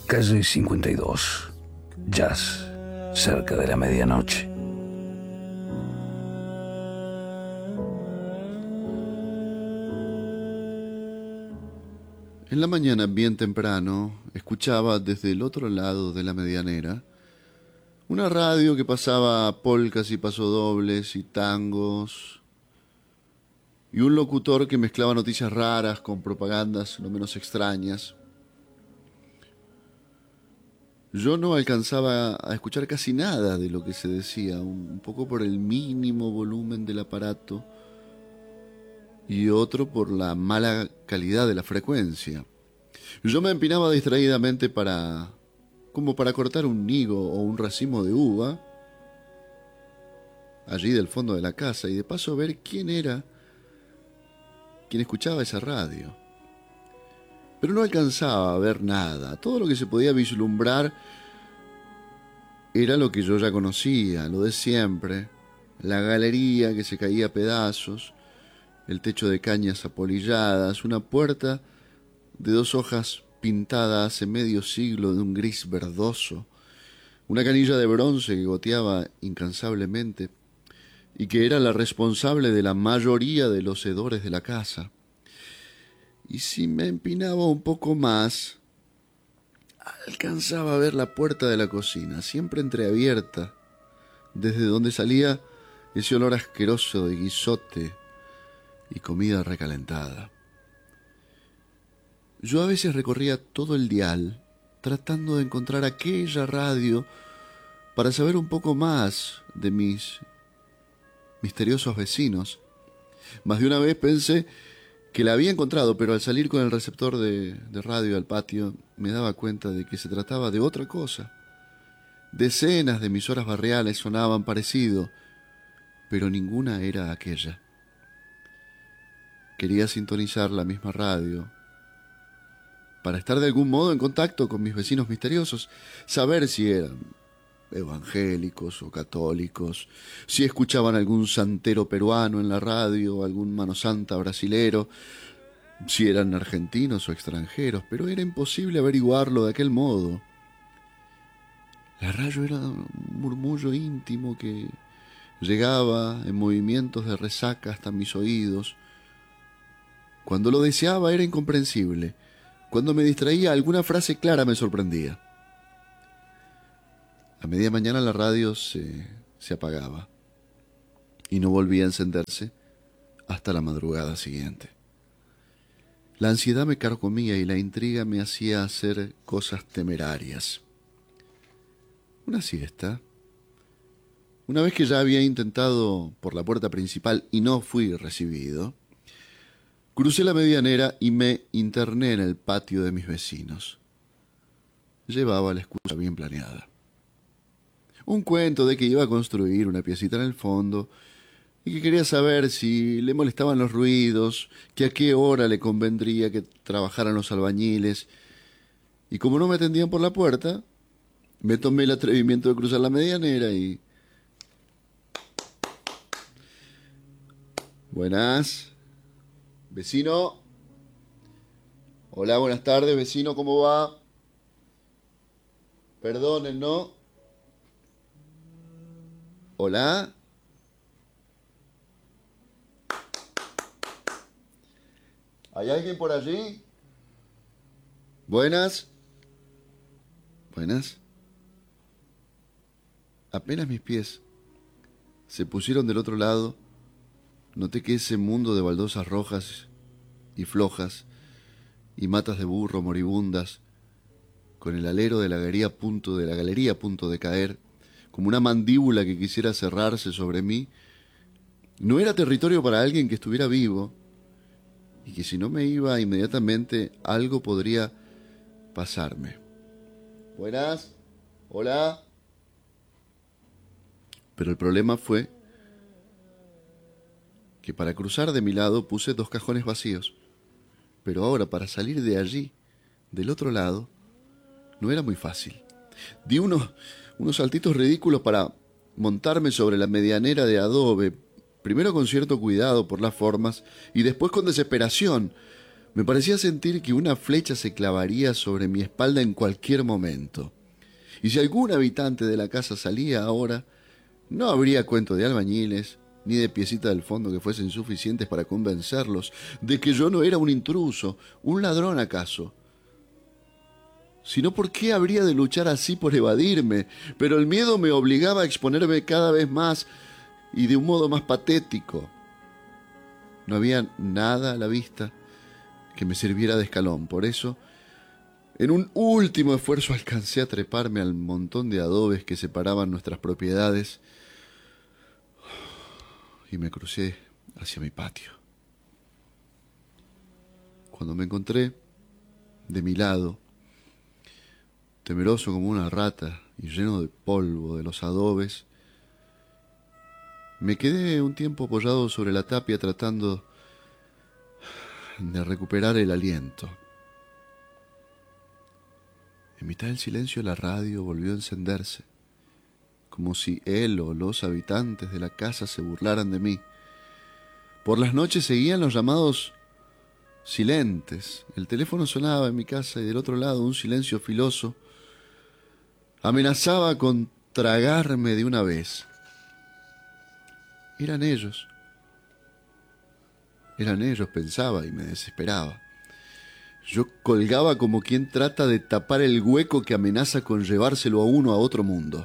Calle 52. Jazz, cerca de la medianoche. En la mañana, bien temprano, escuchaba desde el otro lado de la medianera una radio que pasaba polcas y pasodobles y tangos, y un locutor que mezclaba noticias raras con propagandas no menos extrañas. Yo no alcanzaba a escuchar casi nada de lo que se decía, un poco por el mínimo volumen del aparato y otro por la mala calidad de la frecuencia. Yo me empinaba distraídamente como para cortar un higo o un racimo de uva allí del fondo de la casa, y de paso ver quién era quien escuchaba esa radio. Pero no alcanzaba a ver nada. Todo lo que se podía vislumbrar era lo que yo ya conocía, lo de siempre: la galería que se caía a pedazos, el techo de cañas apolilladas, una puerta de 2 hojas pintada hace medio siglo de un gris verdoso, una canilla de bronce que goteaba incansablemente y que era la responsable de la mayoría de los hedores de la casa. Y si me empinaba un poco más, alcanzaba a ver la puerta de la cocina, siempre entreabierta, desde donde salía ese olor asqueroso de guisote y comida recalentada. Yo a veces recorría todo el dial tratando de encontrar aquella radio para saber un poco más de mis misteriosos vecinos. Más de una vez pensé que la había encontrado, pero al salir con el receptor de radio al patio me daba cuenta de que se trataba de otra cosa. Decenas de emisoras barriales sonaban parecido, pero ninguna era aquella. Quería sintonizar la misma radio para estar de algún modo en contacto con mis vecinos misteriosos, saber si eran evangélicos o católicos, si escuchaban algún santero peruano en la radio, algún mano santa brasilero, si eran argentinos o extranjeros, pero era imposible averiguarlo de aquel modo. La radio era un murmullo íntimo que llegaba en movimientos de resaca hasta mis oídos. Cuando lo deseaba era incomprensible. Cuando me distraía, alguna frase clara me sorprendía. A media mañana la radio se apagaba y no volvía a encenderse hasta la madrugada siguiente. La ansiedad me carcomía y la intriga me hacía hacer cosas temerarias. Una siesta. Una vez que ya había intentado por la puerta principal y no fui recibido, crucé la medianera y me interné en el patio de mis vecinos. Llevaba la excusa bien planeada. Un cuento de que iba a construir una piecita en el fondo y que quería saber si le molestaban los ruidos, que a qué hora le convendría que trabajaran los albañiles. Y como no me atendían por la puerta, me tomé el atrevimiento de cruzar la medianera y... Buenas. Vecino. Hola, buenas tardes, vecino, ¿cómo va? Perdonen, ¿no? Hola. ¿Hay alguien por allí? Buenas. Buenas. Apenas mis pies se pusieron del otro lado, noté que ese mundo de baldosas rojas y flojas y matas de burro moribundas, con el alero de la galería a punto de caer, como una mandíbula que quisiera cerrarse sobre mí, no era territorio para alguien que estuviera vivo, y que si no me iba inmediatamente algo podría pasarme. Buenas. Hola. Pero el problema fue que para cruzar de mi lado puse 2 cajones vacíos. Pero ahora, para salir de allí, del otro lado, no era muy fácil. Di unos saltitos ridículos para montarme sobre la medianera de adobe, primero con cierto cuidado por las formas y después con desesperación, Me parecía sentir que una flecha se clavaría sobre mi espalda en cualquier momento. Y si algún habitante de la casa salía ahora, no habría cuento de albañiles, ni de piecita del fondo que fuesen suficientes para convencerlos de que yo no era un intruso, un ladrón acaso. Sino por qué habría de luchar así por evadirme, pero el miedo me obligaba a exponerme cada vez más y de un modo más patético. No había nada a la vista que me sirviera de escalón, por eso, en un último esfuerzo alcancé a treparme al montón de adobes que separaban nuestras propiedades y me crucé hacia mi patio. Cuando me encontré de mi lado, temeroso como una rata y lleno de polvo de los adobes, me quedé un tiempo apoyado sobre la tapia tratando de recuperar el aliento. En mitad del silencio la radio volvió a encenderse, como si él o los habitantes de la casa se burlaran de mí. Por las noches seguían los llamados silentes. El teléfono sonaba en mi casa y del otro lado un silencio filoso amenazaba con tragarme de una vez. Eran ellos, pensaba y me desesperaba. Yo colgaba como quien trata de tapar el hueco que amenaza con llevárselo a uno a otro mundo.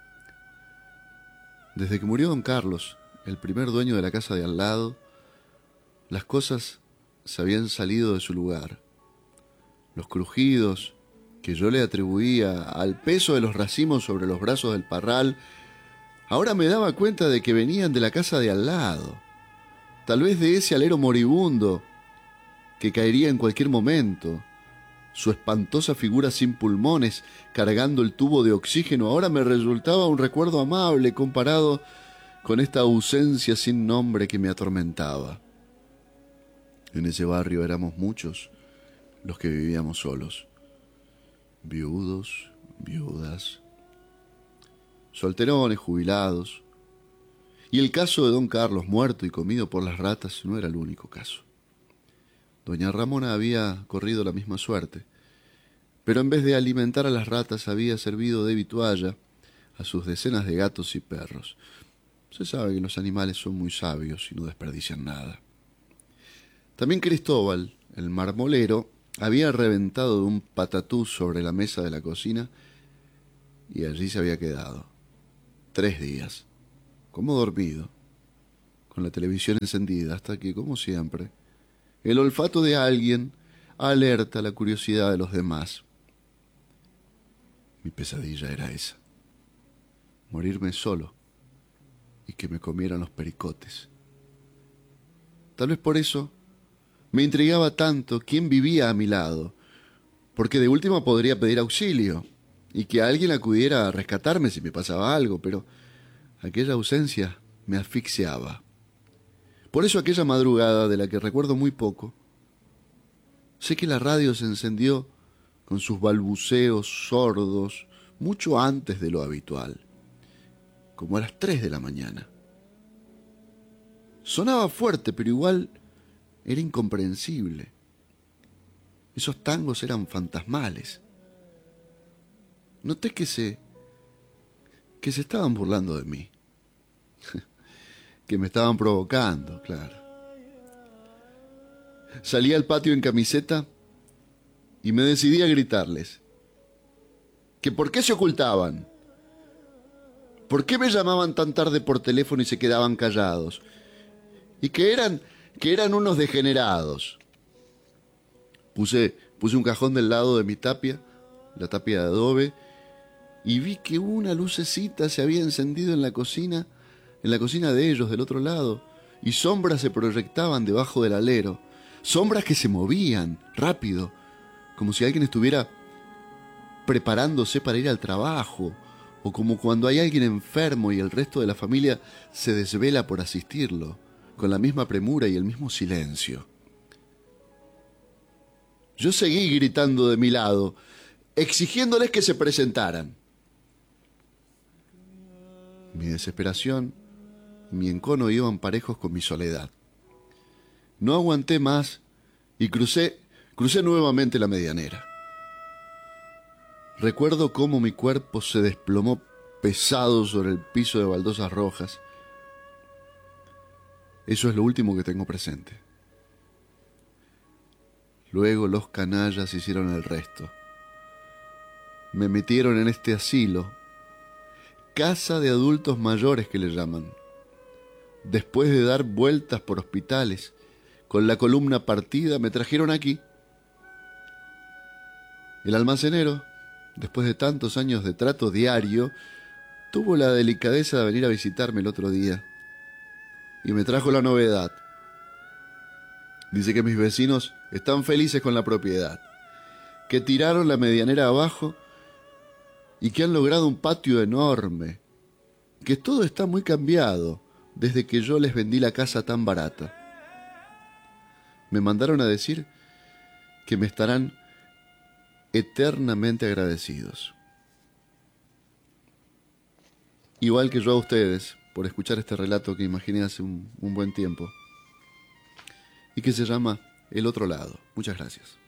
Desde que murió don Carlos, el primer dueño de la casa de al lado, las cosas se habían salido de su lugar. Los crujidos que yo le atribuía al peso de los racimos sobre los brazos del parral, ahora me daba cuenta de que venían de la casa de al lado, tal vez de ese alero moribundo que caería en cualquier momento. Su espantosa figura sin pulmones, cargando el tubo de oxígeno, ahora me resultaba un recuerdo amable comparado con esta ausencia sin nombre que me atormentaba. En ese barrio éramos muchos los que vivíamos solos. Viudos, viudas, solterones, jubilados. Y el caso de don Carlos, muerto y comido por las ratas, no era el único caso. Doña Ramona había corrido la misma suerte, pero en vez de alimentar a las ratas había servido de vitualla a sus decenas de gatos y perros. Se sabe que los animales son muy sabios y no desperdician nada. También Cristóbal, el marmolero, había reventado de un patatús sobre la mesa de la cocina y allí se había quedado 3 días, como dormido, con la televisión encendida, hasta que, como siempre, el olfato de alguien alerta la curiosidad de los demás. Mi pesadilla era esa: morirme solo y que me comieran los pericotes. Tal vez por eso me intrigaba tanto quién vivía a mi lado, porque de última podría pedir auxilio y que alguien acudiera a rescatarme si me pasaba algo, pero aquella ausencia me asfixiaba. Por eso aquella madrugada, de la que recuerdo muy poco, sé que la radio se encendió con sus balbuceos sordos mucho antes de lo habitual, como a las 3 de la mañana. Sonaba fuerte, pero igual era incomprensible. Esos tangos eran fantasmales. Noté que se estaban burlando de mí. Que me estaban provocando, claro. Salí al patio en camiseta y me decidí a gritarles que por qué se ocultaban, por qué me llamaban tan tarde por teléfono y se quedaban callados, y que eran unos degenerados. Puse un cajón del lado de mi tapia, la tapia de adobe, y vi que una lucecita se había encendido en la cocina de ellos, del otro lado, y sombras se proyectaban debajo del alero, sombras que se movían rápido, como si alguien estuviera preparándose para ir al trabajo, o como cuando hay alguien enfermo y el resto de la familia se desvela por asistirlo, con la misma premura y el mismo silencio. Yo seguí gritando de mi lado, exigiéndoles que se presentaran. Mi desesperación y mi encono iban parejos con mi soledad. No aguanté más y crucé nuevamente la medianera. Recuerdo cómo mi cuerpo se desplomó pesado sobre el piso de baldosas rojas. Eso es lo último que tengo presente. Luego los canallas hicieron el resto. Me metieron en este asilo, casa de adultos mayores que le llaman. Después de dar vueltas por hospitales, con la columna partida, me trajeron aquí. El almacenero, después de tantos años de trato diario, tuvo la delicadeza de venir a visitarme el otro día y me trajo la novedad. Dice que mis vecinos están felices con la propiedad, que tiraron la medianera abajo y que han logrado un patio enorme, que todo está muy cambiado desde que yo les vendí la casa tan barata. Me mandaron a decir que me estarán eternamente agradecidos. Igual que yo a ustedes, por escuchar este relato que imaginé hace un buen tiempo y que se llama El otro lado. Muchas gracias.